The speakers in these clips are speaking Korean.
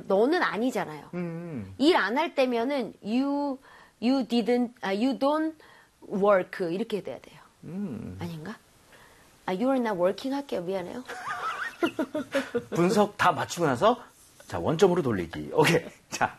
너는 아니잖아요. 일 안 할 때면은 you don't work 이렇게 돼야 돼요. 아닌가? you're not working 할게요. 미안해요. 분석 다 맞추고 나서 자 원점으로 돌리기. 오케이. 자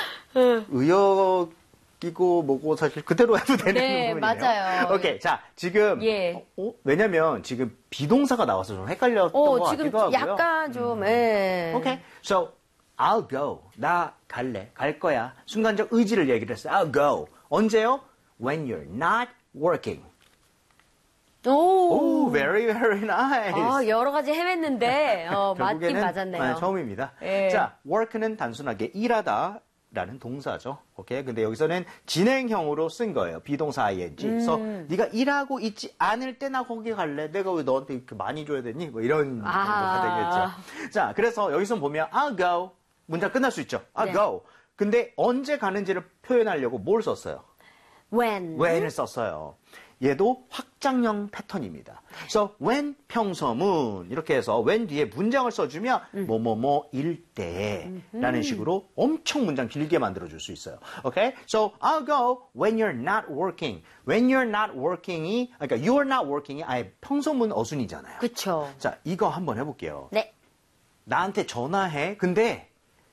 의역이고 뭐고 사실 그대로 해도 되는 네, 부분이네요. 맞아요. 오케이. 자 지금 예. 왜냐면 지금 비동사가 나와서 좀 헷갈렸던 것 지금 같기도 하고요. 약간 좀 예. 오케이. So I'll go. 나 갈래. 갈 거야. 순간적 의지를 얘기를 했어요. I'll go. 언제요? When you're not working. 오, very, very nice. 여러 가지 헤맸는데 맞긴 결국에는 맞았네요. 처음입니다. 예. 자, work는 단순하게 일하다라는 동사죠. 오케이. 근데 여기서는 진행형으로 쓴 거예요. 비동사 ing. 그래서 네가 일하고 있지 않을 때 나 거기 갈래. 내가 왜 너한테 이렇게 많이 줘야 되니? 뭐 이런 정도가 되겠죠. 자, 그래서 여기서 보면 I'll go. 문장 끝날 수 있죠. I'll 네. go. 근데 언제 가는지를 표현하려고 뭘 썼어요? when을 썼어요. 얘도 확장형 패턴입니다. 그래서 when 평서문 이렇게 해서 when 뒤에 문장을 써주면 뭐뭐뭐일 때라는 식으로 엄청 문장 길게 만들어줄 수 있어요. Okay? So I'll go when you're not working. When you're not working이 그러니까 you're not working이 아예 평서문 어순이잖아요. 그쵸. 자, 이거 한번 해볼게요. 네. 나한테 전화해. 근데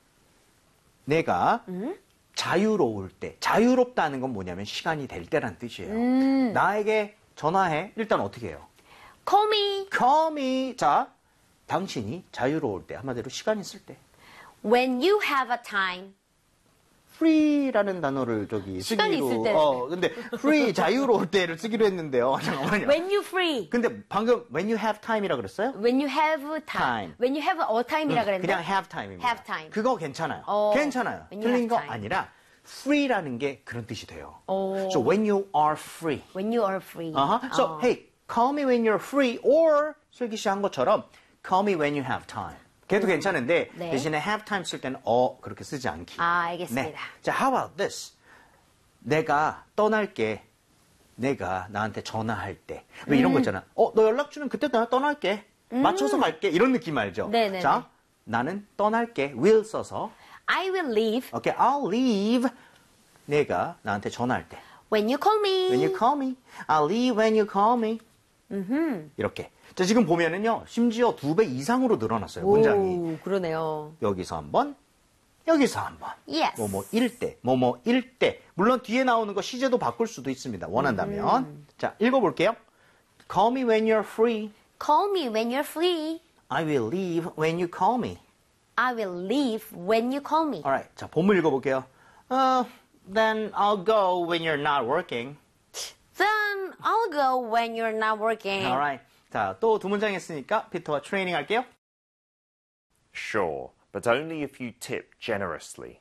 내가 자유로울 때, 자유롭다는 건 뭐냐면 시간이 될 때란 뜻이에요. 나에게 전화해. 일단 어떻게 해요? Call me. Call me. 자, 당신이 자유로울 때, 한마디로 시간 있을 때. When you have a time. free라는 단어를 저기 시간이 쓰기로. 있을 때. 근데 free, 자유로울 때를 쓰기로 했는데요. 잠깐만요. When you free. 근데 방금 when you have time이라 그랬어요? When you have time. When you have a time이라 그랬는데. 그냥 have time입니다. have time. 그거 괜찮아요. 괜찮아요. when you 틀린 have 거 time. 아니라 free라는 게 그런 뜻이 돼요. So when you are free. When you are free. So hey, call me when you're free or 슬기 씨 한 것처럼 call me when you have time. 걔도 괜찮은데 네. 대신에 have time 쓸 때는 그렇게 쓰지 않기. 알겠습니다. 네. 자, how about this? 내가 떠날게. 내가 나한테 전화할 때. 왜 이런 거 있잖아. 너 연락 주면 그때 나 떠날게. 맞춰서 갈게. 이런 느낌 알죠? 네네네. 자, 나는 떠날게. will 써서. I will leave. Okay, I'll leave. 내가 나한테 전화할 때. When you call me. When you call me. I'll leave when you call me. 이렇게. 자, 지금 보면은요, 심지어 2배 이상으로 늘어났어요, 문장이. 오, 그러네요. 여기서 한 번, 여기서 한 번. Yes. 뭐뭐일 때, 뭐뭐일 때. 물론 뒤에 나오는 거 시제도 바꿀 수도 있습니다, 원한다면. 자, 읽어볼게요. Call me when you're free. Call me when you're free. I will leave when you call me. I will leave when you call me. Alright, 자, 본문 읽어볼게요. Then I'll go when you're not working. Then I'll go when you're not working. Alright. 자, 또 두 문장 했으니까 피터와 트레이닝 할게요. Sure, but only if you tip generously.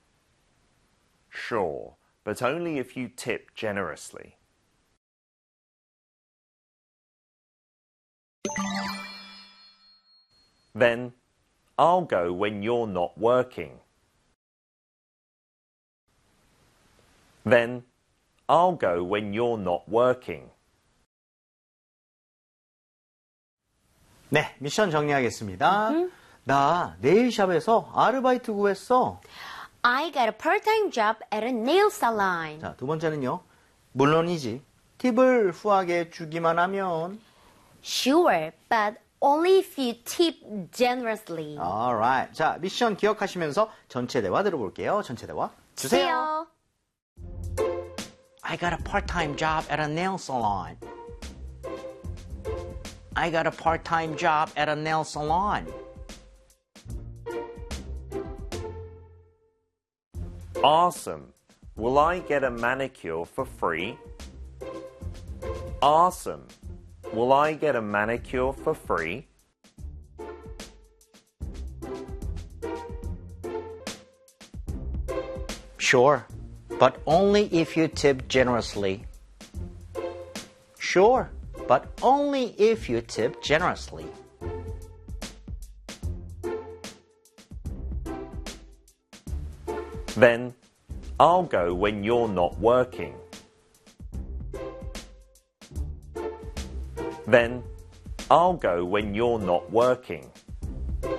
Sure, but only if you tip generously. Then, I'll go when you're not working. Then, I'll go when you're not working. 네, 미션 정리하겠습니다. 나 네일샵에서 아르바이트 구했어. I got a part-time job at a nail salon. 자, 두 번째는요. 물론이지. 팁을 후하게 주기만 하면. Sure, but only if you tip generously. Alright. 자, 미션 기억하시면서 전체 대화 들어볼게요. 전체 대화 주세요. I got a part-time job at a nail salon. I got a part-time job at a nail salon. Awesome. Will I get a manicure for free? Awesome. Will I get a manicure for free? Sure, but only if you tip generously. Sure, but only if you tip generously. Then, I'll go when you're not working. Then, I'll go when you're not working.